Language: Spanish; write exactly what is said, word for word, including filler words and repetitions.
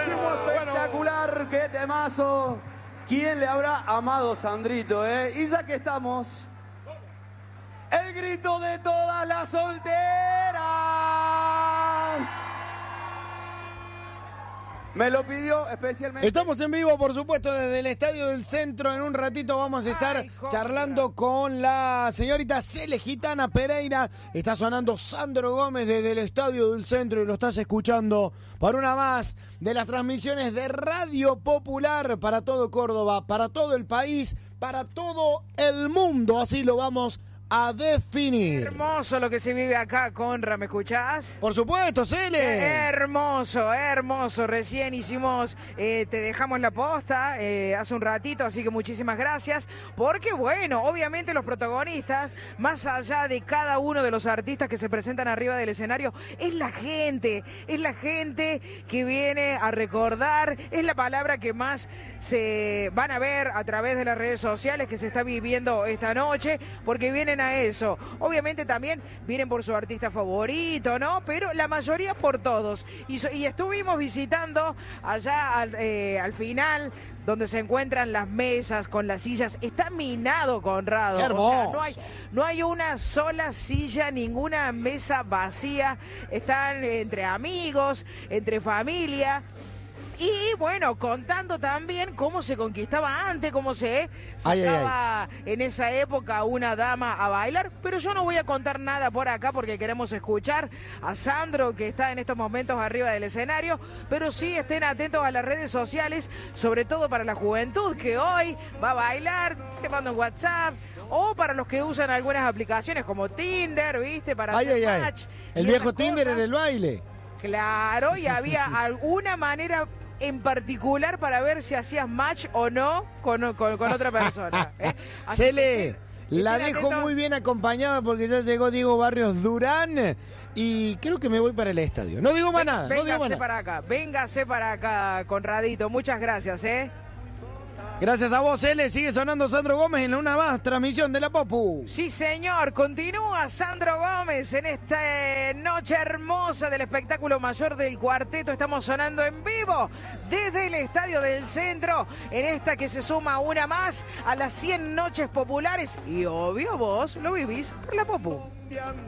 Buenísimo, espectacular, bueno. Qué temazo. ¿Quién le habrá amado Sandrito, eh? Y ya que estamos, el grito de todas las solteras. Me lo pidió especialmente. Estamos en vivo, por supuesto, desde el Estadio del Centro. En un ratito vamos a estar Ay, charlando con la señorita Cele Gitana Pereira. Está sonando Sandro Gómez desde el Estadio del Centro y lo estás escuchando por una más de las transmisiones de Radio Popular para todo Córdoba, para todo el país, para todo el mundo. Así lo vamos a definir. Hermoso lo que se vive acá, Conra, ¿me escuchás? Por supuesto, Cele. Hermoso, hermoso. Recién hicimos, eh, te dejamos la posta eh, hace un ratito, así que muchísimas gracias. Porque bueno, obviamente los protagonistas, más allá de cada uno de los artistas que se presentan arriba del escenario, es la gente, es la gente que viene a recordar, es la palabra que más se van a ver a través de las redes sociales que se está viviendo esta noche, porque vienen a eso. Obviamente también vienen por su artista favorito, ¿no? Pero la mayoría por todos. Y, so, y estuvimos visitando allá al, eh, al final, donde se encuentran las mesas con las sillas. Está minado, Conrado. ¡Qué hermoso! O sea, no hay, no hay una sola silla, ninguna mesa vacía. Están entre amigos, entre familia. Y bueno, contando también cómo se conquistaba antes, cómo se sacaba ay, ay, ay. en esa época una dama a bailar, pero yo no voy a contar nada por acá porque queremos escuchar a Sandro, que está en estos momentos arriba del escenario, pero sí estén atentos a las redes sociales, sobre todo para la juventud que hoy va a bailar, se manda un WhatsApp, o para los que usan algunas aplicaciones como Tinder, ¿viste? Para ay, hacer ay, match. Ay. El viejo Tinder en el baile. Claro, y había alguna manera en particular para ver si hacías match o no con, con, con otra persona. ¿eh? Cele, la dejo atento. Muy bien acompañada porque ya llegó Diego Barrios Durán y creo que me voy para el estadio. No digo más Ven, nada. Véngase no digo más para nada. acá, véngase para acá, Conradito. Muchas gracias, ¿eh? Gracias a vos, Cele. Sigue sonando Sandro Gómez en una más transmisión de la Popu. Sí, señor. Continúa Sandro Gómez en esta noche hermosa del espectáculo mayor del cuarteto. Estamos sonando en vivo desde el Estadio del Centro en esta que se suma una más a las cien noches populares. Y obvio vos lo vivís por la Popu.